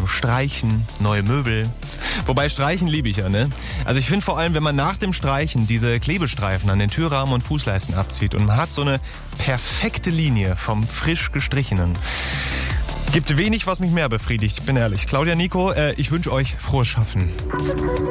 Streichen, neue Möbel. Wobei Streichen liebe ich ja, ne? Also ich finde vor allem, wenn man nach dem Streichen diese Klebestreifen an den Türrahmen und Fußleisten abzieht und man hat so eine perfekte Linie vom frisch gestrichenen. Gibt wenig, was mich mehr befriedigt, ich bin ehrlich. Claudia, Nico, ich wünsche euch frohes Schaffen.